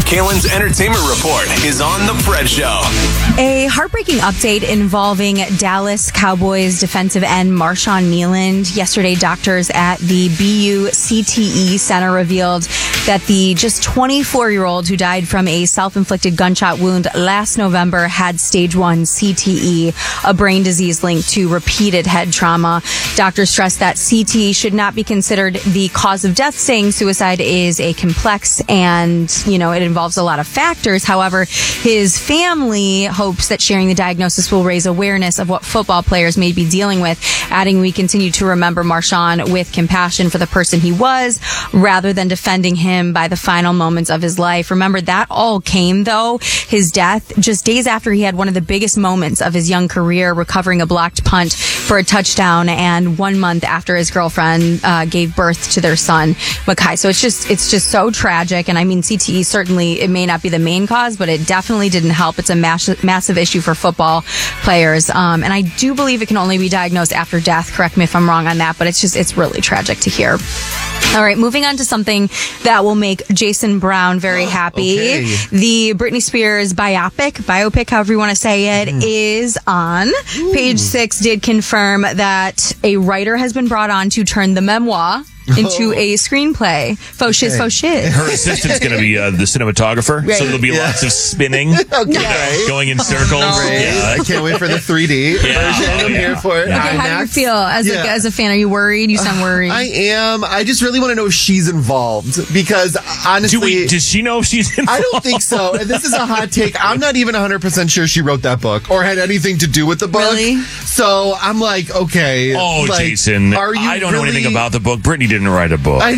Kalen's entertainment report is on The Fred Show. A heartbreaking update involving Dallas Cowboys defensive end Marshawn Kneeland. Yesterday, doctors at the BU CTE Center revealed that the just 24-year-old who died from a self-inflicted gunshot wound last November had stage 1 CTE, a brain disease linked to repeated head trauma. Doctors stressed that CTE should not be considered the cause of death, saying suicide is a complex and, it involves a lot of factors. However, his family hopes that sharing the diagnosis will raise awareness of what football players may be dealing with, adding, "We continue to remember Marshawn with compassion for the person he was, rather than defending him by the final moments of his life." Remember, that all came, though, his death, just days after he had one of the biggest moments of his young career, recovering a blocked punt for a touchdown, and 1 month after his girlfriend gave birth to their son, Makai. So it's just so tragic. And I mean, CTE, certainly, it may not be the main cause, but it definitely didn't help. It's a massive issue for football players. And I do believe it can only be diagnosed after death. Correct me if I'm wrong on that, but it's really tragic to hear. All right, moving on to something that will make Jason Brown very happy. Okay. The Britney Spears biopic, however you want to say it, is on. Page 6 did confirm that a writer has been brought on to turn the memoir into a screenplay. Faux shiz. Her assistant's going to be the cinematographer, so there'll be lots of spinning, going in circles. I can't wait for the 3D version. I'm here for it. Okay, how do you feel as a fan? Are you worried? You sound worried. I am. I just really want to know if she's involved, because honestly, does she know if she's involved? I don't think so. And this is a hot take. I'm not even 100% sure she wrote that book or had anything to do with the book. Really? So I'm like, okay. Oh, I Jason, don't know anything about the book. Brittany didn't write a book.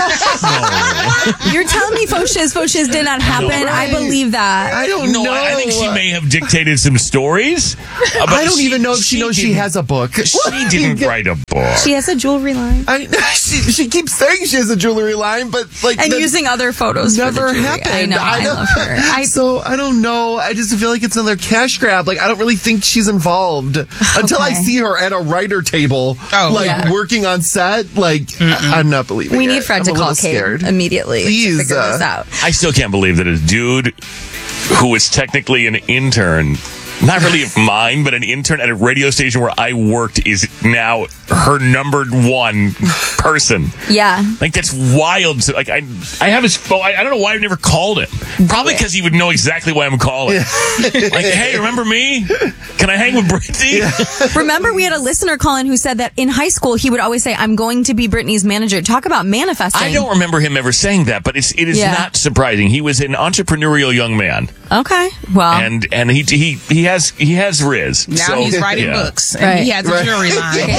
You're telling me faux shiz did not happen? Right. I believe that. I don't know. I think she may have dictated some stories. But I don't even know if she knows she has a book. She didn't write a book. She has a jewelry line. She keeps saying she has a jewelry line, but using other photos. Never for the happened. I know. I love her. So I don't know. I just feel like it's another cash grab. I don't really think she's involved until I see her at a writer table, working on set. I'm not believing. We need Fred to call Kate immediately. Please, to figure this out. I still can't believe that a dude who is technically an intern, not really of mine, but an intern at a radio station where I worked, is now her number one person. Yeah. That's wild. So, I have his phone. I don't know why I've never called him. Probably because he would know exactly why I'm calling. Hey, remember me? Can I hang with Brittany? Remember, we had a listener call in who said that in high school he would always say, "I'm going to be Brittany's manager." Talk about manifesting. I don't remember him ever saying that, but it is not surprising. He was an entrepreneurial young man. Okay. Well, and he has riz. Now he's writing books, and he has a jewelry line.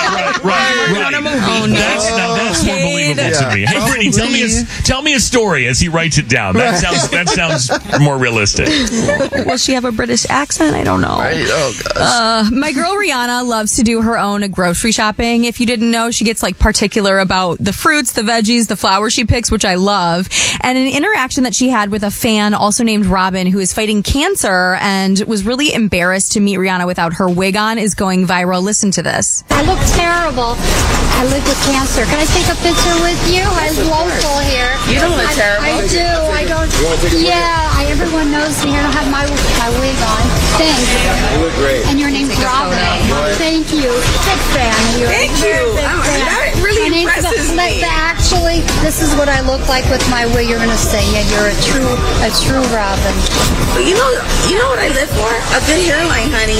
Right. Oh, no. That's more believable to me. Hey, Brittany, tell me a story as he writes it down. That sounds more realistic. Will she have a British accent? I don't know. Right. Oh, gosh. My girl Rihanna loves to do her own grocery shopping. If you didn't know, she gets particular about the fruits, the veggies, the flowers she picks, which I love. And an interaction that she had with a fan also named Robin, who is fighting cancer and was really embarrassed to meet Rihanna without her wig on, is going viral. Listen to this. I look terrible. I live with cancer. Can I take a picture with you? I'm local here. You don't look terrible. I do. I don't. Everyone knows me. I don't have my wig on. Thanks. You look great. And your name's Robin. Thank you. Big fan of yours. Thank you. That really impresses me. Actually, this is what I look like with my wig. You're gonna say, yeah, you're a true Robin. You know what I live for? A good hairline, honey.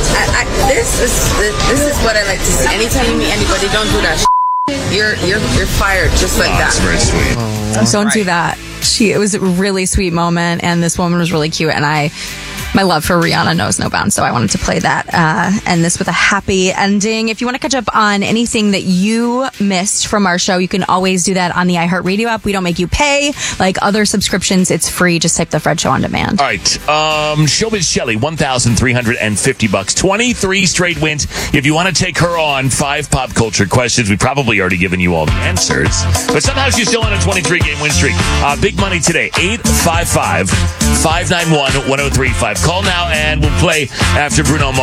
This is what I like to see. Anytime you meet anybody, don't do that. You're fired just like that. That's very sweet. Don't do that. It was a really sweet moment, and this woman was really cute, and my love for Rihanna knows no bounds, so I wanted to play that, end this with a happy ending. If you want to catch up on anything that you missed from our show, you can always do that on the iHeartRadio app. We don't make you pay. Like other subscriptions, it's free. Just type The Fred Show on demand. All right. Showbiz Shelley, $1,350. 23 straight wins. If you want to take her on 5 pop culture questions, we've probably already given you all the answers. But somehow she's still on a 23-game win streak. Big money today, 855-591-1035. Call now and we'll play after Bruno Mars.